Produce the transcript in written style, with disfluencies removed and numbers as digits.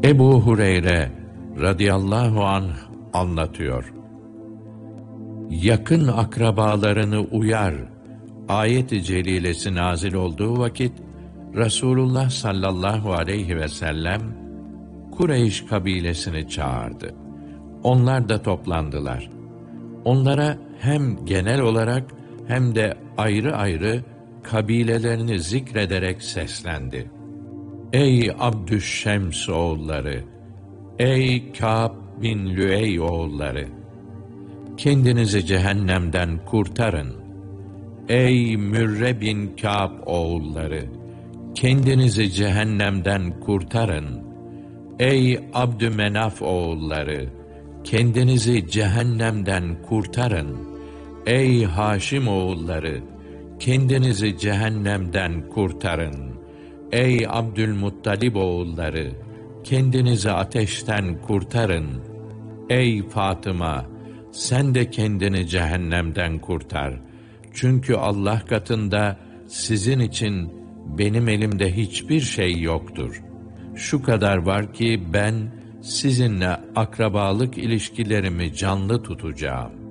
Ebu Hureyre radıyallahu anh anlatıyor. Yakın akrabalarını uyar ayet-i celilesi nazil olduğu vakit Resulullah sallallahu aleyhi ve sellem Kureyş kabilesini çağırdı. Onlar da toplandılar. Onlara hem genel olarak hem de ayrı ayrı kabilelerini zikrederek seslendi. Ey Abdüşşems oğulları! Ey Kâb bin Lüey oğulları! Kendinizi cehennemden kurtarın. Ey Mürre bin Kâb oğulları! Kendinizi cehennemden kurtarın. Ey Abdümenaf oğulları! Kendinizi cehennemden kurtarın. Ey Haşim oğulları! Kendinizi cehennemden kurtarın. Ey Abdülmuttalib oğulları! Kendinizi ateşten kurtarın. Ey Fatıma! Sen de kendini cehennemden kurtar. Çünkü Allah katında sizin için benim elimde hiçbir şey yoktur. Şu kadar var ki ben sizinle akrabalık ilişkilerimi canlı tutacağım.